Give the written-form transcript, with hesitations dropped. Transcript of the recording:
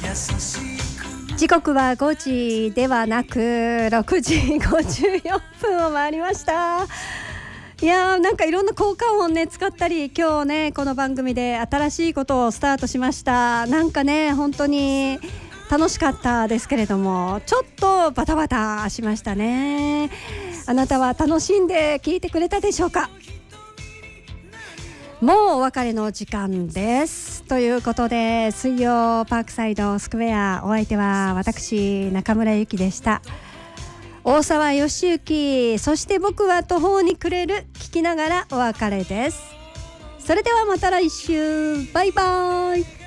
時刻は5時ではなく6時54分を回りました。いやー、なんかいろんな効果音ね使ったり、今日ねこの番組で新しいことをスタートしました。なんかね本当に楽しかったですけれども、ちょっとバタバタしましたね。あなたは楽しんで聞いてくれたでしょうか。もうお別れの時間ですということで、水曜パークサイドスクエア、お相手は私中村ゆきでした。大沢義行、そして僕は途方に暮れる、聞きながらお別れです。それではまた来週、バイバイ。